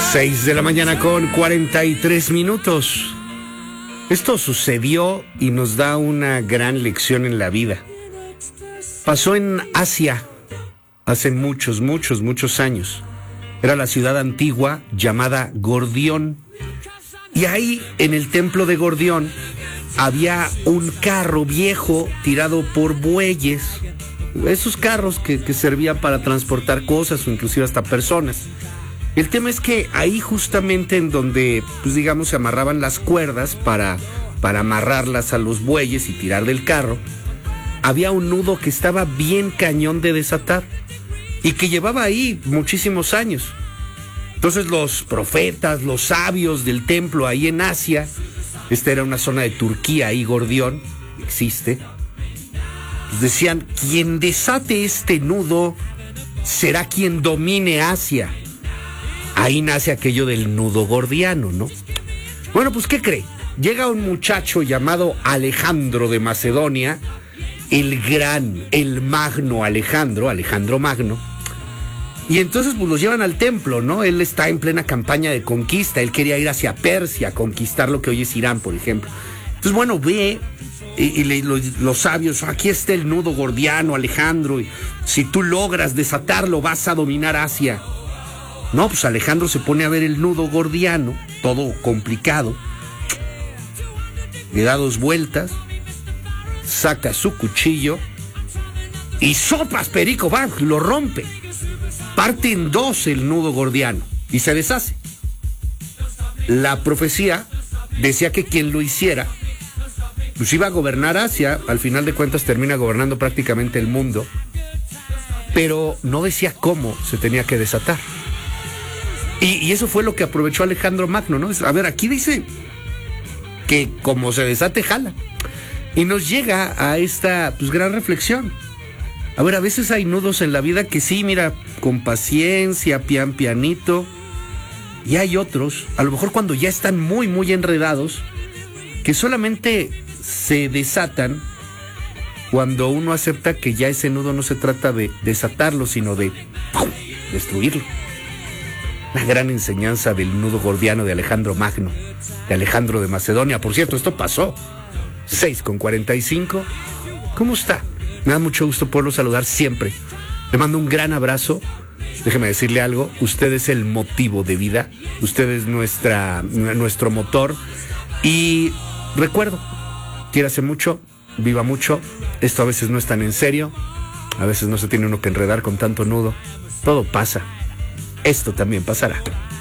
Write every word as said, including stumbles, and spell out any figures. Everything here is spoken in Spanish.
Seis de la mañana con cuarenta y tres minutos. Esto sucedió y nos da una gran lección en la vida. Pasó en Asia hace muchos, muchos, muchos años. Era la ciudad antigua llamada Gordión. Y ahí, en el templo de Gordión, había un carro viejo tirado por bueyes. Esos carros que, que servían para transportar cosas o inclusive hasta personas. El tema es que ahí justamente en donde, pues digamos, se amarraban las cuerdas para, para amarrarlas a los bueyes y tirar del carro, había un nudo que estaba bien cañón de desatar y que llevaba ahí muchísimos años. Entonces los profetas, los sabios del templo ahí en Asia, esta era una zona de Turquía, ahí Gordión, existe, pues decían, quien desate este nudo será quien domine Asia. Ahí nace aquello del nudo gordiano, ¿no? Bueno, pues, ¿qué cree? Llega un muchacho llamado Alejandro de Macedonia, el gran, el magno Alejandro, Alejandro Magno, y entonces pues los llevan al templo, ¿no? Él está en plena campaña de conquista, él quería ir hacia Persia, conquistar lo que hoy es Irán, por ejemplo. Entonces, bueno, ve, y, y le, los, los sabios, aquí está el nudo gordiano, Alejandro, y si tú logras desatarlo, vas a dominar Asia. No, pues Alejandro se pone a ver el nudo gordiano, todo complicado, le da dos vueltas, saca su cuchillo y sopas, perico, va, lo rompe. Parte en dos el nudo gordiano y se deshace. La profecía decía que quien lo hiciera, pues iba a gobernar Asia, al final de cuentas termina gobernando prácticamente el mundo, pero no decía cómo se tenía que desatar. Y, y eso fue lo que aprovechó Alejandro Magno, ¿no? A ver, aquí dice que como se desate, jala. Y nos llega a esta pues, gran reflexión. A ver, a veces hay nudos en la vida que sí, mira, con paciencia, pian pianito. Y hay otros, a lo mejor cuando ya están muy, muy enredados, que solamente se desatan cuando uno acepta que ya ese nudo no se trata de desatarlo, sino de ¡pum!, destruirlo. La gran enseñanza del nudo gordiano de Alejandro Magno, de Alejandro de Macedonia. Por cierto, esto pasó. seis con cuarenta y cinco. ¿Cómo está? Me da mucho gusto poderlo saludar siempre. Le mando un gran abrazo. Déjeme decirle algo. Usted es el motivo de vida. Usted es nuestra, nuestro motor. Y recuerdo, quiérase mucho, viva mucho. Esto a veces no es tan en serio. A veces no se tiene uno que enredar con tanto nudo. Todo pasa. Esto también pasará.